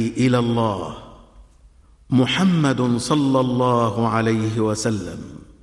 الداعي إلى الله محمد صلى الله عليه وسلم.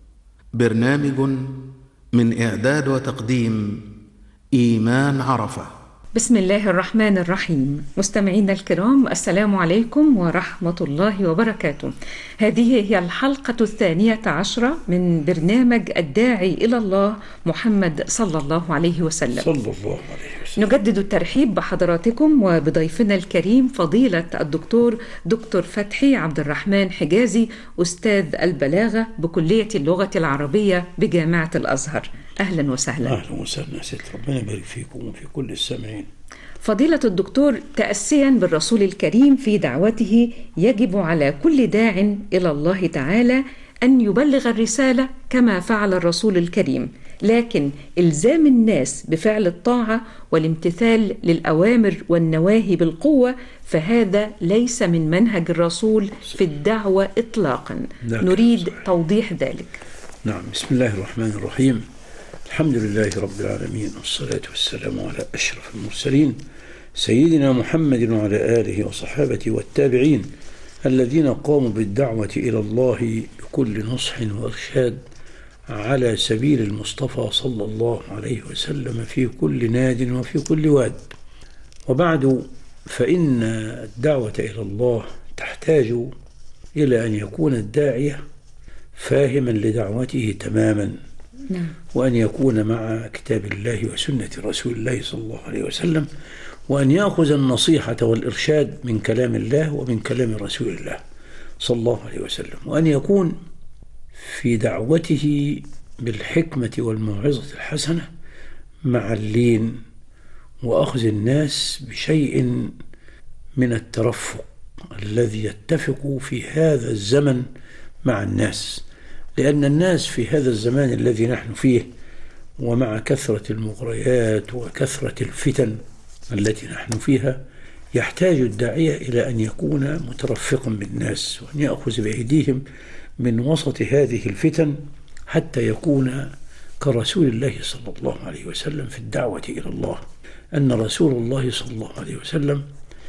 برنامج من إعداد وتقديم إيمان عرفة. بسم الله الرحمن الرحيم. مستمعينا الكرام، السلام عليكم ورحمة الله وبركاته. هذه هي الحلقة 12 من برنامج الداعي إلى الله محمد صلى الله عليه وسلم. صلى الله عليه وسلم. نجدد الترحيب بحضراتكم وبضيفنا الكريم فضيلة الدكتور فتحي عبد الرحمن حجازي، أستاذ البلاغة بكلية اللغة العربية بجامعة الأزهر. أهلا وسهلا. أهلا وسهلا ست، ربنا يبارك فيكم وفي كل السامعين. فضيلة الدكتور، تأسيا بالرسول الكريم في دعوته، يجب على كل داع إلى الله تعالى أن يبلغ الرسالة كما فعل الرسول الكريم، لكن إلزام الناس بفعل الطاعة والامتثال للأوامر والنواهي بالقوة فهذا ليس من منهج الرسول في الدعوة إطلاقا. نريد توضيح ذلك. نعم، بسم الله الرحمن الرحيم. الحمد لله رب العالمين، والصلاة والسلام على أشرف المرسلين سيدنا محمد وعلى آله وصحابته والتابعين الذين قاموا بالدعوة إلى الله بكل نصح وإرشاد على سبيل المصطفى صلى الله عليه وسلم في كل ناد وفي كل واد. وبعد، فإن الدعوة إلى الله تحتاج إلى أن يكون الداعية فاهما لدعوته تماما، وأن يكون مع كتاب الله وسنة رسول الله صلى الله عليه وسلم، وأن يأخذ النصيحة والإرشاد من كلام الله ومن كلام رسول الله صلى الله عليه وسلم، وأن يكون في دعوته بالحكمة والموعظة الحسنة مع اللين، وأخذ الناس بشيء من الترفق الذي يتفق في هذا الزمن مع الناس، لأن الناس في هذا الزمان الذي نحن فيه، ومع كثرة المغريات وكثرة الفتن التي نحن فيها، يحتاج الداعية إلى أن يكون مترفقا بالناس، وأن يأخذ بأيديهم من وسط هذه الفتن حتى يكون كرسول الله صلى الله عليه وسلم في الدعوة إلى الله. أن رسول الله صلى الله عليه وسلم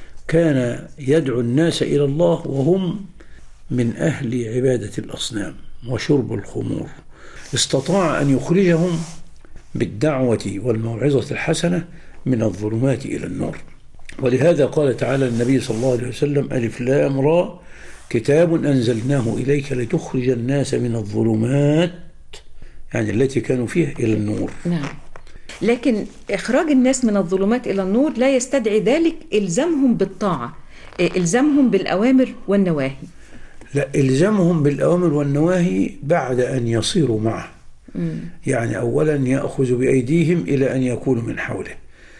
كان يدعو الناس إلى الله وهم من أهل عبادة الأصنام وشرب الخمور، استطاع أن يخرجهم بالدعوة والموعظة الحسنة من الظلمات إلى النور. ولهذا قال تعالى النبي صلى الله عليه وسلم: ألف لام را كتاب أنزلناه إليك لتخرج الناس من الظلمات، يعني التي كانوا فيها، إلى النور. نعم، لكن إخراج الناس من الظلمات إلى النور لا يستدعي ذلك إلزامهم بالطاعة، إلزامهم بالأوامر والنواهي. لا، إلزامهم بالأوامر والنواهي بعد أن يصيروا معه. يعني أولا يأخذ بأيديهم إلى أن يكونوا من حوله،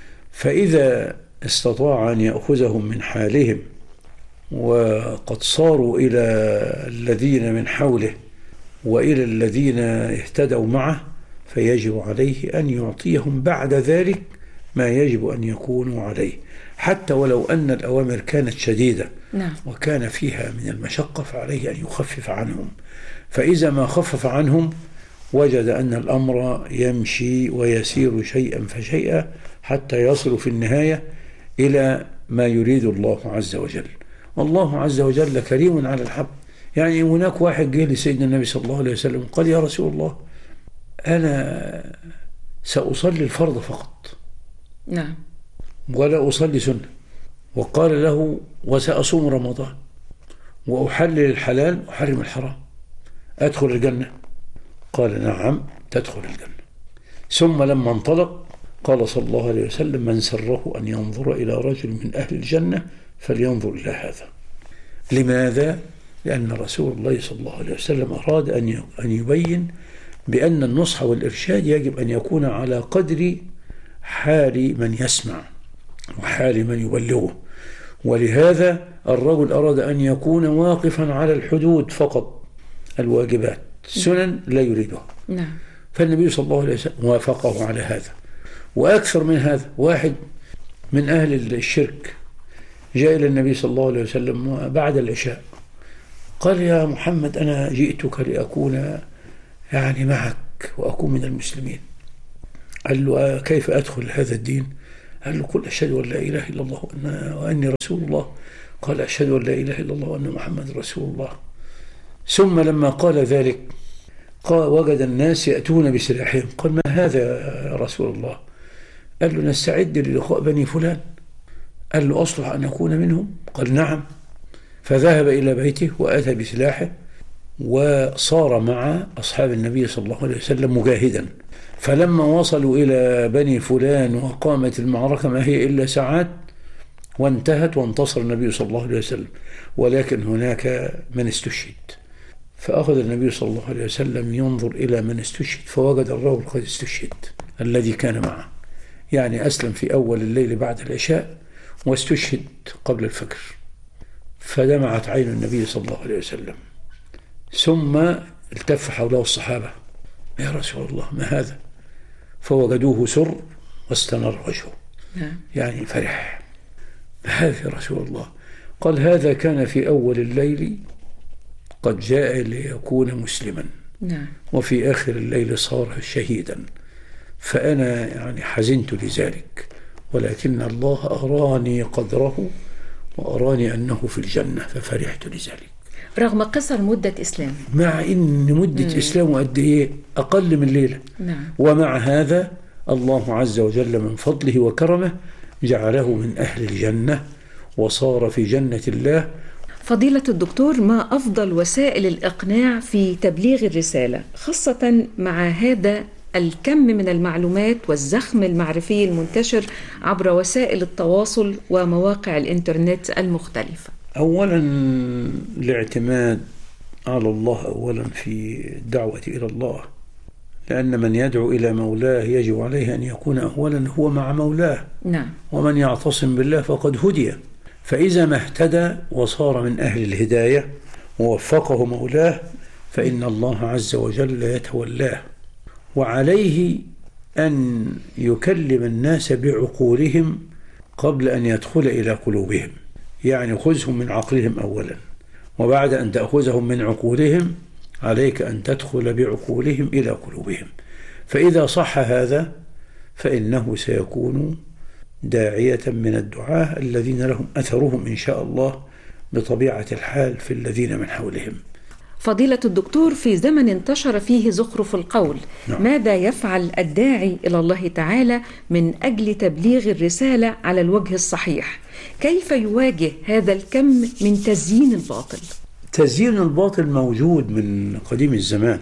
فإذا استطاع أن يأخذهم من حالهم وقد صاروا إلى الذين من حوله وإلى الذين اهتدوا معه، فيجب عليه أن يعطيهم بعد ذلك ما يجب أن يكونوا عليه، حتى ولو أن الأوامر كانت شديدة وكان فيها من المشقة، فعليه أن يخفف عنهم. فإذا ما خفف عنهم وجد أن الأمر يمشي ويسير شيئا فشيئا حتى يصل في النهاية إلى ما يريد الله عز وجل. والله عز وجل كريم على الحب. يعني هناك واحد جه لسيدنا النبي صلى الله عليه وسلم قال: يا رسول الله، أنا سأصلي الفرض فقط، نعم، ولا أصلي سنة. وقال له: وسأصوم رمضان وأحلل الحلال وأحرم الحرام، أدخل الجنة؟ قال: نعم، تدخل الجنة. ثم لما انطلق قال صلى الله عليه وسلم: من سره أن ينظر إلى رجل من أهل الجنة فلينظر إلى هذا. لماذا؟ لأن رسول الله صلى الله عليه وسلم أراد أن يبين بأن النصح والإرشاد يجب أن يكون على قدر حال من يسمع وحال من يبلغه. ولهذا الرجل أراد أن يكون واقفا على الحدود فقط، الواجبات، السنن لا يريدها. فالنبي صلى الله عليه وسلم وافقه على هذا. وأكثر من هذا، واحد من أهل الشرك جاء إلى النبي صلى الله عليه وسلم بعد العشاء قال: يا محمد، أنا جئتك لأكون يعني معك وأكون من المسلمين. قال له: كيف أدخل هذا الدين؟ قال له: قل أشهد أن لا إله إلا الله وأني رسول الله. قال أشهد أن لا إله إلا الله وأن محمد رسول الله. ثم لما قال ذلك وجد الناس يأتون بسلاحهم. قال ما هذا يا رسول الله؟ قال له نستعد للقاء بني فلان. قال له أصلح أن أكون منهم؟ قال نعم. فذهب إلى بيته وأتى بسلاحه وصار مع أصحاب النبي صلى الله عليه وسلم مجاهدا. فلما وصلوا إلى بني فلان وقامت المعركة ما هي إلا ساعات وانتهت وانتصر النبي صلى الله عليه وسلم، ولكن هناك من استشهد. فأخذ النبي صلى الله عليه وسلم ينظر إلى من استشهد فوجد الرجل قد استشهد الذي كان معه، يعني أسلم في أول الليل بعد العشاء واستشهد قبل الفجر. فدمعت عين النبي صلى الله عليه وسلم، ثم التف حوله الصحابة يا رسول الله ما هذا؟ فوجدوه سر واستنر وجهه، يعني فرح. ما هذا يا رسول الله؟ قال هذا كان في أول الليل قد جاء ليكون مسلما، وفي آخر الليل صار شهيدا، فأنا يعني حزنت لذلك، ولكن الله أراني قدره وأراني أنه في الجنة ففرحت لذلك. رغم قصر مدة إسلام، مع إن مدة إسلامه قد إيه؟ أقل من ليلة. ومع هذا الله عز وجل من فضله وكرمه جعله من أهل الجنة وصار في جنة الله. فضيلة الدكتور، ما أفضل وسائل الإقناع في تبليغ الرسالة، خاصة مع هذا الكم من المعلومات والزخم المعرفي المنتشر عبر وسائل التواصل ومواقع الإنترنت المختلفة؟ أولا الاعتماد على الله أولا في الدعوة إلى الله، لأن من يدعو إلى مولاه يجب عليه أن يكون أولا هو مع مولاه. ومن يعتصم بالله فقد هدي. فإذا ما اهتدى وصار من أهل الهداية ووفقه مولاه فإن الله عز وجل يتولاه. وعليه أن يكلم الناس بعقولهم قبل أن يدخل إلى قلوبهم، يعني خذهم من عقلهم أولا، وبعد أن تأخذهم من عقولهم عليك أن تدخل بعقولهم إلى قلوبهم. فإذا صح هذا فإنه سيكون داعية من الدعاة الذين لهم أثرهم إن شاء الله بطبيعة الحال في الذين من حولهم. فضيلة الدكتور، في زمن انتشر فيه زخرف القول، ماذا يفعل الداعي إلى الله تعالى من أجل تبليغ الرسالة على الوجه الصحيح؟ كيف يواجه هذا الكم من تزيين الباطل؟ تزيين الباطل موجود من قديم الزمان،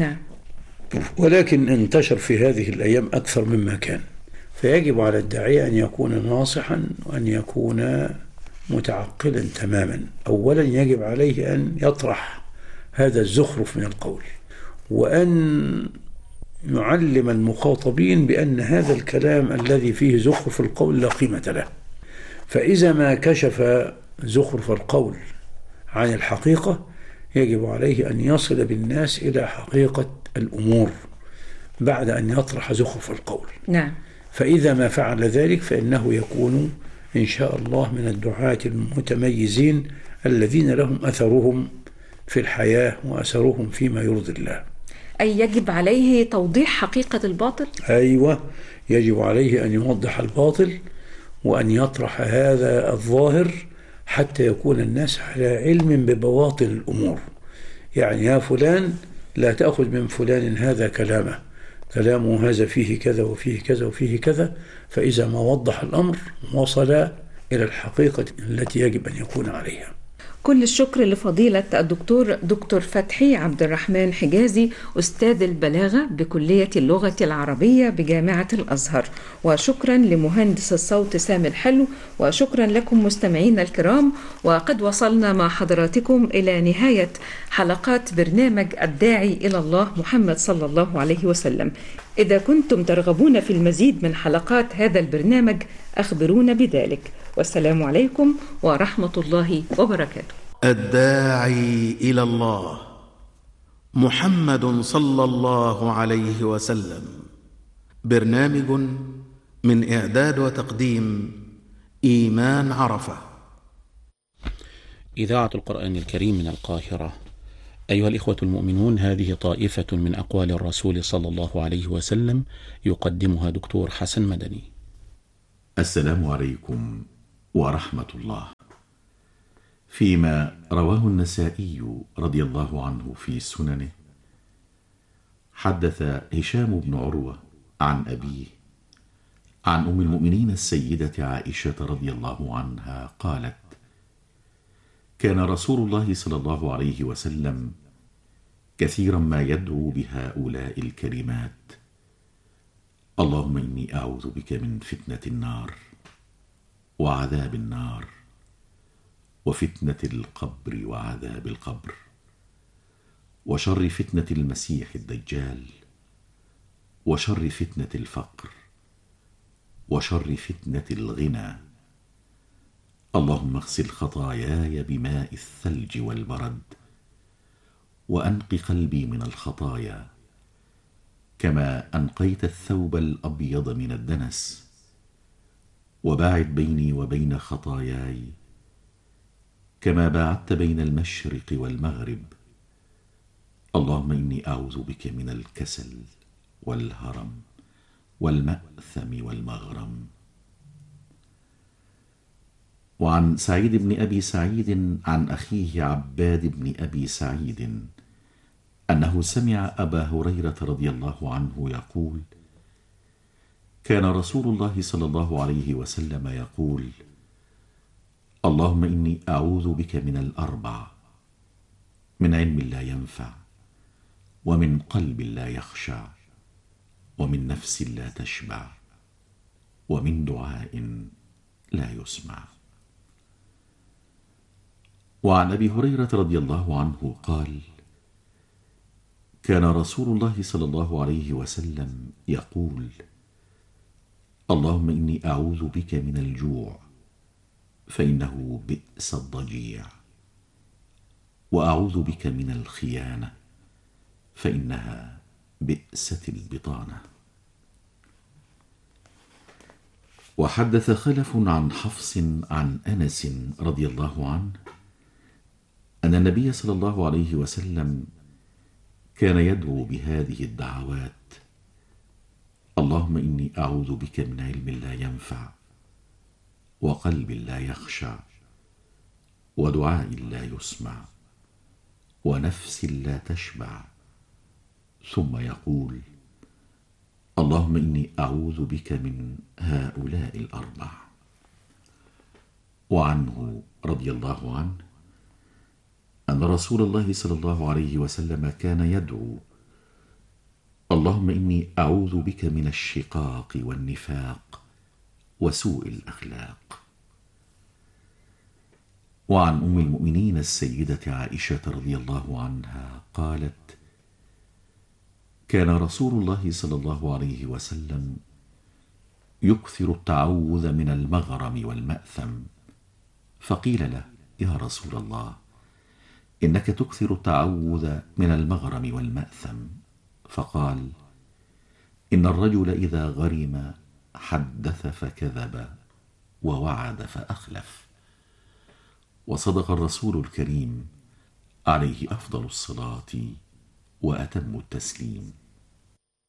ولكن انتشر في هذه الأيام أكثر مما كان. فيجب على الداعية أن يكون ناصحا وأن يكون متعقلا تماما. أولا يجب عليه أن يطرح هذا الزخرف من القول، وأن يعلم المخاطبين بأن هذا الكلام الذي فيه زخرف القول لا قيمة له. فإذا ما كشف زخرف القول عن الحقيقة يجب عليه أن يصل بالناس إلى حقيقة الأمور بعد أن يطرح زخرف القول. فإذا ما فعل ذلك فإنه يكون إن شاء الله من الدعاة المتميزين الذين لهم أثرهم في الحياة وأثرهم فيما يرضي الله. أي يجب عليه توضيح حقيقة الباطل؟ أيوة، يجب عليه أن يوضح الباطل وأن يطرح هذا الظاهر حتى يكون الناس على علم ببواطن الأمور. يعني يا فلان لا تأخذ من فلان هذا كلامه هذا فيه كذا وفيه كذا وفيه كذا. فإذا ما وضح الأمر وصل إلى الحقيقة التي يجب أن يكون عليها. كل الشكر لفضيلة الدكتور دكتور فتحي عبد الرحمن حجازي، أستاذ البلاغة بكلية اللغة العربية بجامعة الأزهر، وشكرا لمهندس الصوت سامي الحلو، وشكرا لكم مستمعين الكرام. وقد وصلنا مع حضراتكم إلى نهاية حلقات برنامج الداعي إلى الله محمد صلى الله عليه وسلم. إذا كنتم ترغبون في المزيد من حلقات هذا البرنامج أخبرونا بذلك، والسلام عليكم ورحمة الله وبركاته. الداعي إلى الله محمد صلى الله عليه وسلم، برنامج من إعداد وتقديم إيمان عرفة. إذاعة القرآن الكريم من القاهرة. أيها الإخوة المؤمنون، هذه طائفة من أقوال الرسول صلى الله عليه وسلم يقدمها دكتور حسن مدني. السلام عليكم ورحمة الله. فيما رواه النسائي رضي الله عنه في سننه، حدث هشام بن عروة عن أبيه عن أم المؤمنين السيدة عائشة رضي الله عنها قالت: كان رسول الله صلى الله عليه وسلم كثيرا ما يدعو بهؤلاء الكلمات: اللهم إني أعوذ بك من فتنة النار وعذاب النار وفتنة القبر وعذاب القبر وشر فتنة المسيح الدجال وشر فتنة الفقر وشر فتنة الغنى. اللهم اغسل خطاياي بماء الثلج والبرد وأنق قلبي من الخطايا كما أنقيت الثوب الأبيض من الدنس، وباعد بيني وبين خطاياي كما باعدت بين المشرق والمغرب. اللهم إني أعوذ بك من الكسل والهرم والمأثم والمغرم. وعن سعيد بن أبي سعيد عن أخيه عباد بن أبي سعيد أنه سمع أبا هريرة رضي الله عنه يقول: كان رسول الله صلى الله عليه وسلم يقول: اللهم إني أعوذ بك من الأربع: من علم لا ينفع، ومن قلب لا يخشع، ومن نفس لا تشبع، ومن دعاء لا يسمع. وعن أبي هريرة رضي الله عنه قال: كان رسول الله صلى الله عليه وسلم يقول: اللهم إني أعوذ بك من الجوع فإنه بئس الضجيع، وأعوذ بك من الخيانة فإنها بئست البطانة. وحدث خلف عن حفص عن أنس رضي الله عنه أن النبي صلى الله عليه وسلم كان يدعو بهذه الدعوات: اللهم إني أعوذ بك من علم لا ينفع، وقلب لا يخشع، ودعاء لا يسمع، ونفس لا تشبع. ثم يقول: اللهم إني أعوذ بك من هؤلاء الأربع. وعنه رضي الله عنه أن رسول الله صلى الله عليه وسلم كان يدعو: اللهم إني أعوذ بك من الشقاق والنفاق وسوء الأخلاق. وعن أم المؤمنين السيدة عائشة رضي الله عنها قالت: كان رسول الله صلى الله عليه وسلم يكثر التعوذ من المغرم والمأثم، فقيل له: يا رسول الله، إنك تكثر التعوذ من المغرم والمأثم. فقال: إن الرجل إذا غرم حدث فكذب ووعد فأخلف. وصدق الرسول الكريم عليه أفضل الصلاة وأتم التسليم.